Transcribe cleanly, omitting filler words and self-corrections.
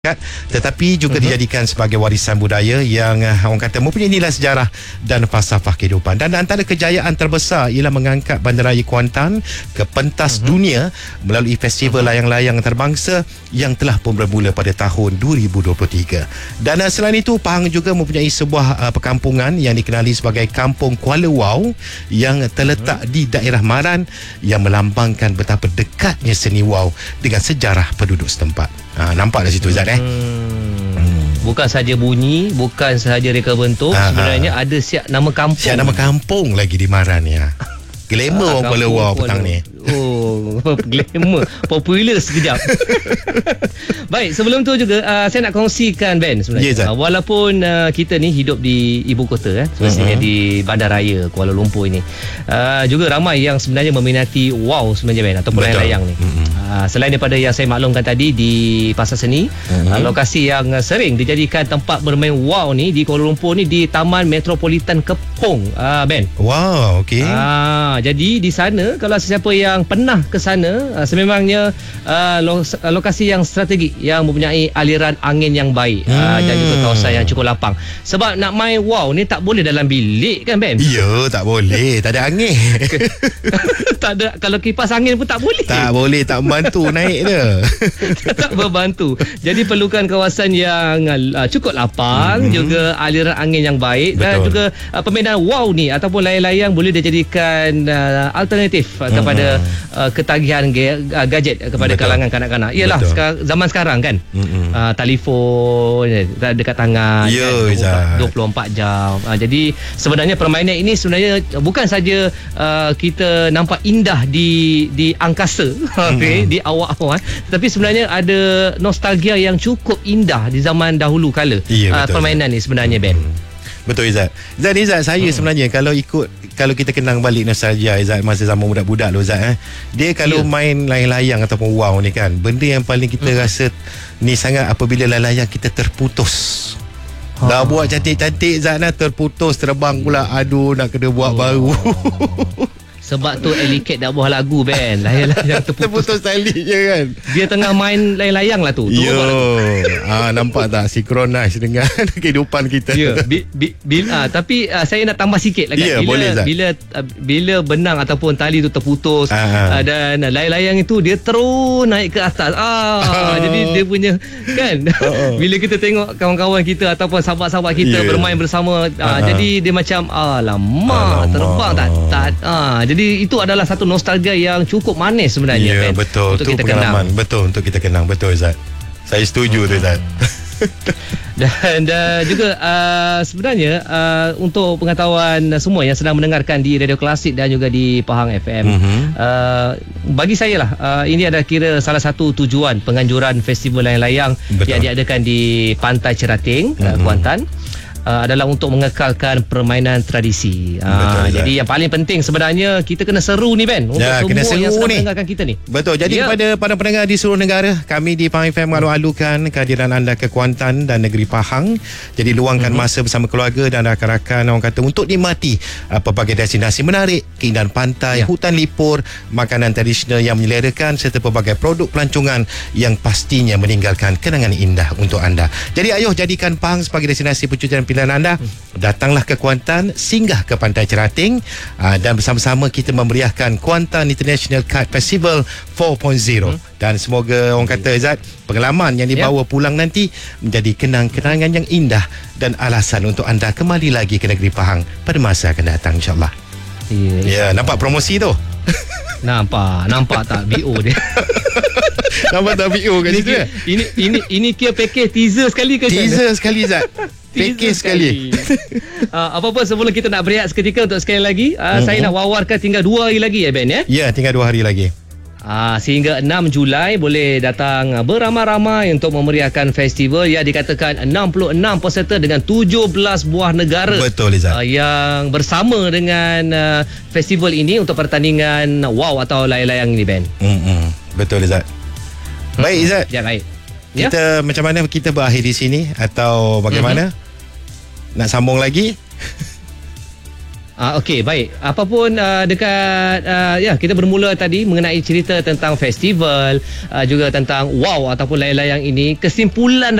tetapi juga dijadikan sebagai warisan budaya yang orang kata mempunyai nilai sejarah dan falsafah kehidupan. Dan antara kejayaan terbesar ialah mengangkat bandaraya Kuantan ke pentas dunia melalui festival layang-layang antarabangsa yang telah pun bermula pada tahun 2023. Dan selain itu, Pahang juga mempunyai sebuah perkampungan yang dikenali sebagai Kampung Kuala Wau yang terletak di daerah Maran yang melambangkan betapa dekatnya seni wau dengan sejarah penduduk setempat. Nampak dah situ Zat Bukan saja bunyi, bukan sahaja reka bentuk, sebenarnya ada siap nama kampung. Siap nama kampung lagi di Maran ya. Glamour orang Kuala Wau petang ni. Oh, glamour. Popular sekejap. Baik, sebelum tu juga saya nak kongsikan Ben sebenarnya. Walaupun kita ni hidup di ibu kota semestinya di bandaraya Kuala Lumpur ini. Juga ramai yang sebenarnya meminati wow sebenarnya Ben ataupun layang-layang ni. Selain daripada yang saya maklumkan tadi di Pasar Seni, lokasi yang sering dijadikan tempat bermain wow ni di Kuala Lumpur ni di Taman Metropolitan Kepong, Ben. Wow, okey. Jadi di sana kalau sesiapa yang pernah ke sana, sememangnya lokasi yang strategik yang mempunyai aliran angin yang baik dan juga kawasan yang cukup lapang. Sebab nak main wow ni tak boleh dalam bilik kan Ben? Ya, tak boleh, tak ada angin. Tak ada, kalau kipas angin pun tak boleh. Tak boleh, tak membantu naik dia. Tak membantu. Jadi perlukan kawasan yang cukup lapang, juga aliran angin yang baik. Dan juga permainan wow ni ataupun layang-layang boleh dijadikan alternatif kepada ketagihan gadget kepada kalangan kanak-kanak. Ialah zaman sekarang kan, telefon dekat tangan, 24 jam. Jadi sebenarnya permainan ini sebenarnya bukan saja kita nampak indah di angkasa, di awak-awak, tapi sebenarnya ada nostalgia yang cukup indah di zaman dahulu kala. Permainan ni sebenarnya Ben. Betul Izzat. Izzat, saya sebenarnya kalau kita kenang balik nostalgia Izzat masa zaman budak-budak lo Izzat, dia kalau main layang-layang ataupun wow ni kan, benda yang paling kita rasa ni sangat apabila layang-layang kita terputus. Dah buat cantik-cantik Izzat, terputus, terbang pula. Aduh, nak kena buat baru. Sebab tu Eliket dah buah lagu Ben, layang-layang terputus tali je kan. Dia tengah main layang-layang lah tu. Nampak tak sinkronis dengan kehidupan kita. Tapi saya nak tambah sikit lagi. Bila benang ataupun tali tu terputus, dan layang-layang itu dia terus naik ke atas. Jadi dia punya kan. Bila kita tengok kawan-kawan kita ataupun sahabat-sahabat kita bermain bersama, jadi dia macam alamak, terbang tak. Jadi itu adalah satu nostalgia yang cukup manis sebenarnya. Betul. Untuk kita pengalaman kenang. Betul, untuk kita kenang. Betul Zat. Saya setuju tu Zat. Dan juga sebenarnya untuk pengetahuan semua yang sedang mendengarkan di Radio Klasik dan juga di Pahang FM, bagi saya lah, ini adalah kira salah satu tujuan penganjuran festival layang-layang yang diadakan di Pantai Cerating, Kuantan, adalah untuk mengekalkan permainan tradisi. Jadi yang paling penting sebenarnya kita kena seru ni Ben, untuk semua yang sedang mendengarkan kita ni. Betul. Jadi kepada para pendengar di seluruh negara, kami di Pahang FM malu-alukan kehadiran anda ke Kuantan dan negeri Pahang. Jadi luangkan masa bersama keluarga dan rakan-rakan orang kata untuk nikmati pelbagai destinasi menarik, keindahan pantai, hutan lipur, makanan tradisional yang menyelerakan serta pelbagai produk pelancongan yang pastinya meninggalkan kenangan indah untuk anda. Jadi ayuh jadikan Pahang sebagai destinasi percutian pilihan anda. Datanglah ke Kuantan, singgah ke Pantai Cerating, dan bersama-sama kita memeriahkan Kuantan International Kite Festival 4.0. Dan semoga orang kata Zat, pengalaman yang dibawa pulang nanti menjadi kenang-kenangan yang indah dan alasan untuk anda kembali lagi ke negeri Pahang pada masa akan datang, insyaAllah. Nampak promosi tu? Nampak tak BO dia? Nampak tak BO kat situ? Ini kira package teaser sekali ke? Teaser sekali Zat. Package sekali. Apa-apa sebelum kita nak berehat seketika untuk sekali lagi, saya nak wawarkan tinggal 2 hari lagi Ben ya? Ya, tinggal 2 hari lagi. Sehingga 6 Julai boleh datang beramai-ramai untuk memeriahkan festival yang dikatakan 66 peserta dengan 17 buah negara. Betul Izzat. Yang bersama dengan festival ini untuk pertandingan wow atau layang-layang ni Ben. Betul Izzat. Baik Izzat. Ya, baik. Kita macam mana kita berakhir di sini atau bagaimana? Nak sambung lagi? Okey, baik. Apapun dekat kita bermula tadi mengenai cerita tentang festival, juga tentang wow ataupun layang-layang ini. Kesimpulan